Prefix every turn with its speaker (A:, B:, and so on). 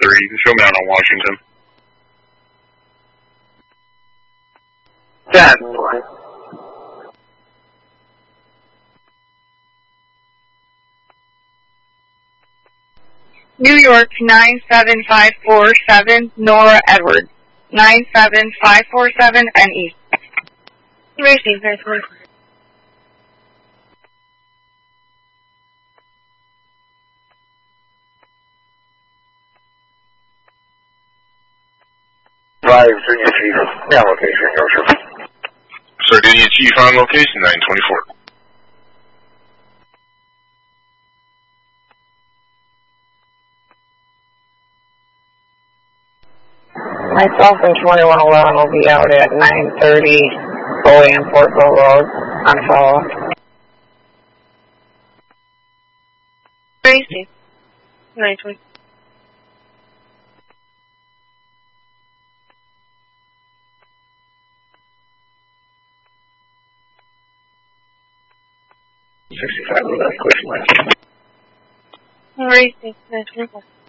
A: show me out on Washington.
B: 10.
C: New York 97547, Nora Edwards. 97547 and East.
D: Racing, very close.
B: Junior Chief, now location, go sir.
A: Sardinia Chief on location, 924.
C: Myself and 2111 will be out at 9:30 OAM Portville Road on follow-up.
D: Racing. 920.
B: With that question.
D: Racing. 924.